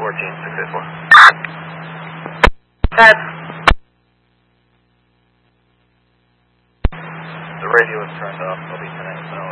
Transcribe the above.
684. Ted. The radio is turned off. I'll be 10 8 now.